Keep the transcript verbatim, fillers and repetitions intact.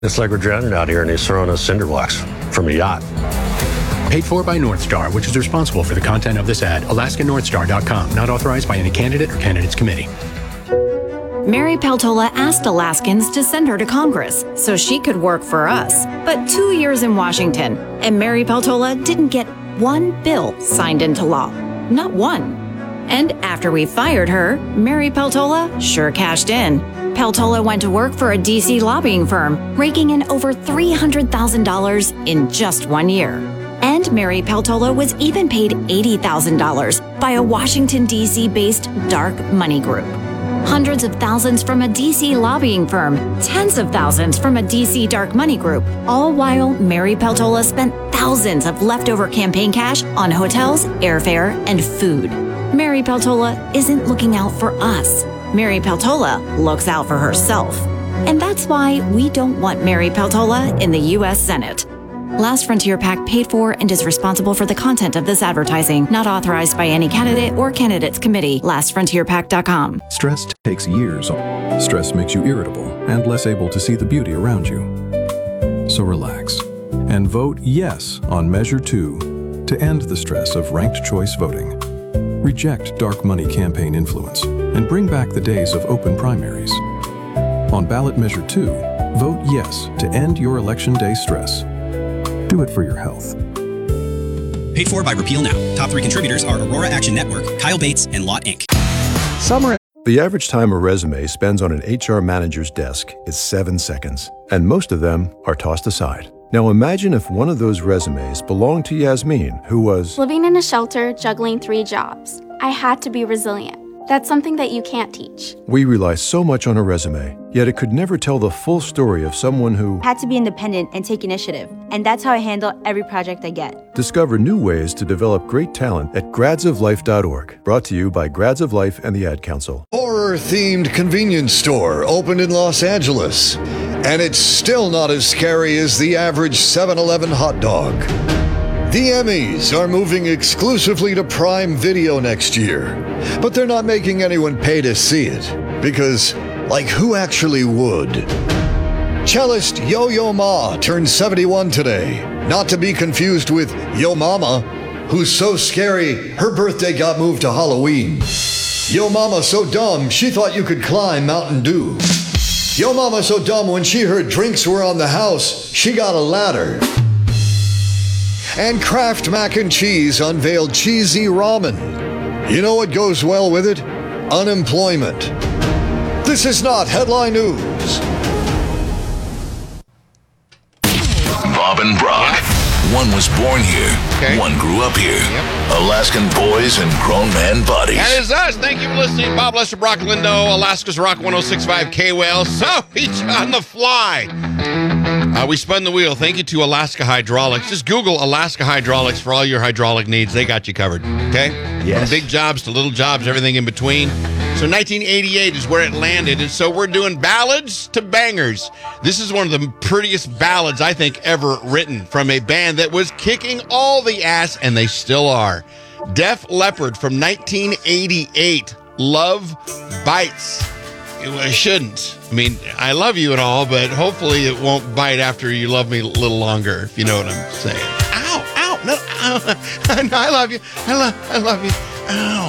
It's like we're drowning out here and he's throwing us cinder blocks from a yacht. Paid for by North Star, which is responsible for the content of this ad. Alaska North Star dot com. Not authorized by any candidate or candidates committee. Mary Peltola asked Alaskans to send her to Congress so she could work for us. But two years in Washington, and Mary Peltola didn't get one bill signed into law. Not one. And after we fired her, Mary Peltola sure cashed in. Peltola went to work for a D C lobbying firm, raking in over three hundred thousand dollars in just one year. And Mary Peltola was even paid eighty thousand dollars by a Washington, D C-based dark money group. Hundreds of thousands from a D C lobbying firm, tens of thousands from a D C dark money group, all while Mary Peltola spent thousands of leftover campaign cash on hotels, airfare, and food. Mary Peltola isn't looking out for us. Mary Peltola looks out for herself. And that's why we don't want Mary Peltola in the U S Senate. Last Frontier PAC paid for and is responsible for the content of this advertising, not authorized by any candidate or candidates committee. last frontier pac dot com. Stress takes years. Stress makes you irritable and less able to see the beauty around you. So relax and vote yes on Measure two to end the stress of ranked choice voting. Reject dark money campaign influence and bring back the days of open primaries. On ballot Measure two, vote yes to end your election day stress. Do it for your health. Paid for by Repeal Now. Top three contributors are Aurora Action Network, Kyle Bates, and Lot Incorporated. Summer. The average time a resume spends on an H R manager's desk is seven seconds, and most of them are tossed aside. Now imagine if one of those resumes belonged to Yasmin, who was living in a shelter, juggling three jobs. I had to be resilient. That's something that you can't teach. We rely so much on a resume, yet it could never tell the full story of someone who had to be independent and take initiative. And that's how I handle every project I get. Discover new ways to develop great talent at grads of life dot org. Brought to you by Grads of Life and the Ad Council. Horror-themed convenience store opened in Los Angeles. And it's still not as scary as the average seven eleven hot dog. The Emmys are moving exclusively to Prime Video next year, but they're not making anyone pay to see it, because, like, who actually would? Cellist Yo-Yo Ma turned seventy-one today, not to be confused with Yo Mama, who's so scary her birthday got moved to Halloween. Yo Mama so dumb she thought you could climb Mountain Dew. Yo Mama so dumb when she heard drinks were on the house, she got a ladder. And Kraft Mac and Cheese unveiled cheesy ramen. You know what goes well with it? Unemployment. This is not headline news. Bob and Brock. One was born here. Okay. One grew up here. Yep. Alaskan boys and grown man bodies. That is us. Thank you for listening. Bob Lester, Brock Lindo, Alaska's Rock one oh six point five K W L. So, each on the fly. Uh, we spun the wheel. Thank you to Alaska Hydraulics. Just Google Alaska Hydraulics for all your hydraulic needs. They got you covered. Okay? Yes. From big jobs to little jobs, everything in between. So nineteen eighty-eight is where it landed, and so we're doing ballads to bangers. This is one of the prettiest ballads I think ever written from a band that was kicking all the ass, and they still are. Def Leppard from nineteen eighty-eight, Love Bites. It shouldn't. I mean, I love you and all, but hopefully it won't bite after you love me a little longer, if you know what I'm saying. Ow, ow, no, ow. No, I love you. I love, I love you. Ow.